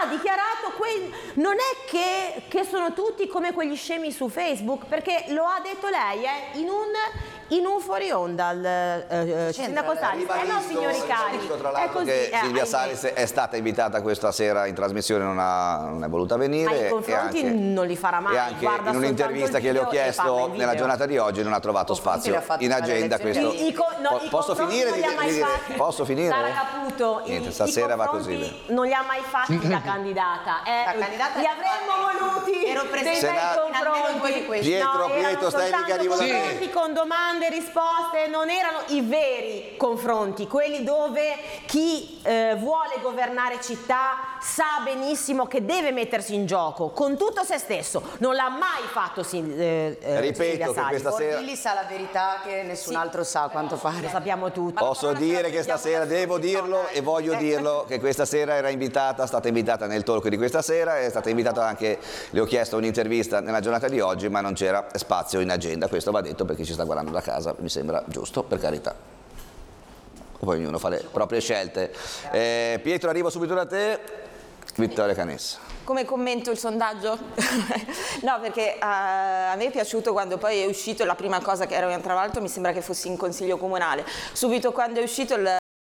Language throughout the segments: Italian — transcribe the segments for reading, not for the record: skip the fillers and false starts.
dichiarato non è che sono tutti come quegli scemi su Facebook, perché lo ha detto lei in un fuori onda al sindaco Salis. No, signori cari, tra è l'altro così. che Silvia Salis è stata invitata questa sera in trasmissione, non è voluta venire. Ma i confronti non li farà mai. E anche Guarda in un'intervista che le ho chiesto nella giornata di oggi non ha non ha trovato spazio in agenda. Questo posso finire? Posso finire? Sara Caputo, niente, stasera va così. Non li ha mai fatti la candidata. Li avremmo voluti dei bei confronti. Pietro, stai mica confronti con domande e risposte, non erano i veri confronti, quelli dove chi vuole governare città sa benissimo che deve mettersi in gioco con tutto se stesso. Non l'ha mai fatto ripeto che questa sera Bordilli sa la verità che nessun altro sa, a quanto pare. Lo sappiamo tutti. Posso dire che stasera devo dirlo e voglio dirlo che questa sera era stata invitata nel talk di questa sera, è stata invitata anche, le ho chiesto un'intervista nella giornata di oggi, ma non c'era spazio in agenda. Questo va detto perché ci sta guardando da casa, mi sembra giusto, per carità. Poi ognuno fa le proprie scelte. Pietro, arrivo subito da te. Vittoria Canessa. Come commento il sondaggio? No, perché a me è piaciuto quando poi è uscito, la prima cosa che ero, tra l'altro mi sembra che fossi in consiglio comunale, subito quando è uscito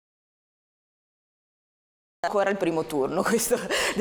ancora il primo turno, questo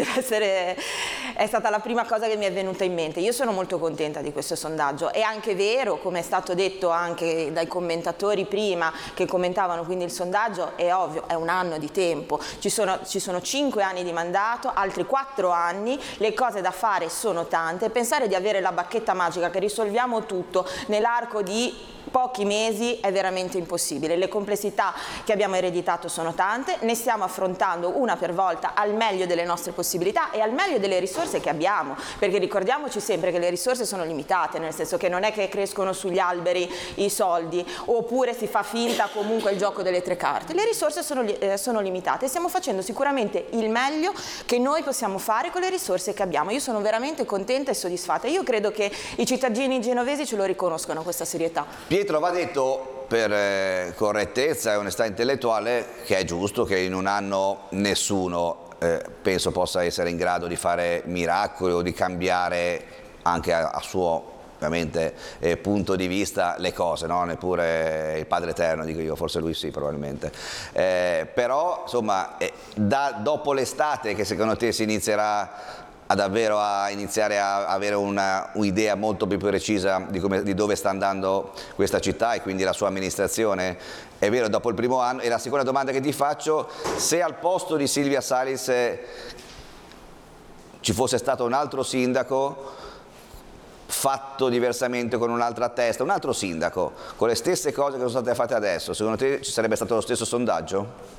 è stata la prima cosa che mi è venuta in mente. Io sono molto contenta di questo sondaggio. È anche vero, come è stato detto anche dai commentatori prima che commentavano quindi il sondaggio, è ovvio, è un anno di tempo, ci sono 5 anni di mandato, altri 4 anni, le cose da fare sono tante. Pensare di avere la bacchetta magica che risolviamo tutto nell'arco di pochi mesi è veramente impossibile. Le complessità che abbiamo ereditato sono tante, ne stiamo affrontando una per volta al meglio delle nostre possibilità e al meglio delle risorse che abbiamo, perché ricordiamoci sempre che le risorse sono limitate, nel senso che non è che crescono sugli alberi i soldi oppure si fa finta comunque il gioco delle 3 carte. Le risorse sono limitate e stiamo facendo sicuramente il meglio che noi possiamo fare con le risorse che abbiamo. Io sono veramente contenta e soddisfatta. Io credo che i cittadini genovesi ce lo riconoscono questa serietà. Pietro, va detto per correttezza e onestà intellettuale che è giusto che in un anno nessuno penso possa essere in grado di fare miracoli o di cambiare anche a suo ovviamente punto di vista le cose, no? Neppure il Padre Eterno, dico io, forse lui sì probabilmente, però insomma dopo l'estate che secondo te si inizierà davvero a iniziare a avere un'idea molto più precisa di dove sta andando questa città e quindi la sua amministrazione, è vero, dopo il primo anno. E la seconda domanda che ti faccio: se al posto di Silvia Salis ci fosse stato un altro sindaco fatto diversamente, con un'altra testa, un altro sindaco con le stesse cose che sono state fatte adesso, secondo te ci sarebbe stato lo stesso sondaggio?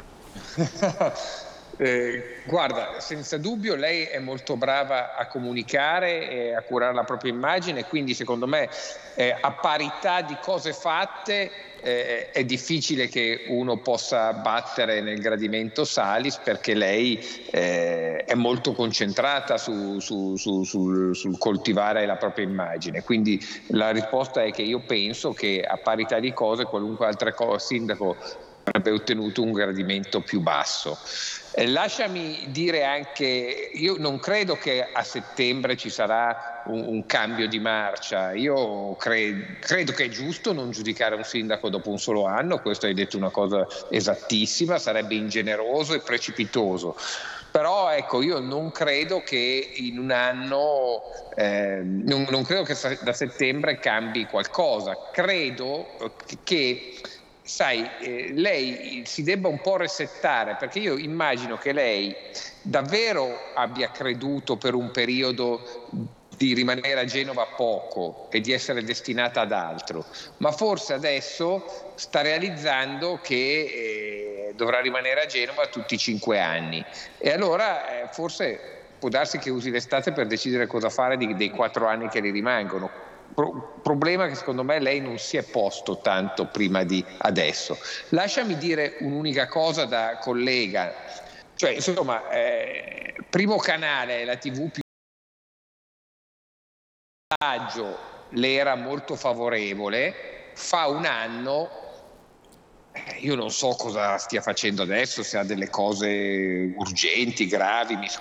Guarda, senza dubbio lei è molto brava a comunicare e a curare la propria immagine, quindi secondo me a parità di cose fatte è difficile che uno possa battere nel gradimento Salis, perché lei è molto concentrata sul coltivare la propria immagine. Quindi la risposta è che io penso che a parità di cose qualunque altro sindaco avrebbe ottenuto un gradimento più basso. Lasciami dire anche, io non credo che a settembre ci sarà un cambio di marcia. Io credo che è giusto non giudicare un sindaco dopo un solo anno, questo hai detto una cosa esattissima, sarebbe ingeneroso e precipitoso. Però ecco, io non credo che in un anno, non credo che da settembre cambi qualcosa. Credo che lei si debba un po' resettare, perché io immagino che lei davvero abbia creduto per un periodo di rimanere a Genova poco e di essere destinata ad altro, ma forse adesso sta realizzando che dovrà rimanere a Genova tutti i 5 anni e allora forse può darsi che usi l'estate per decidere cosa fare dei 4 anni che le rimangono. Problema che secondo me lei non si è posto tanto prima di adesso. Lasciami dire un'unica cosa da collega, cioè insomma Primo Canale, la TV più le era molto favorevole, fa un anno io non so cosa stia facendo adesso, se ha delle cose urgenti, gravi, mi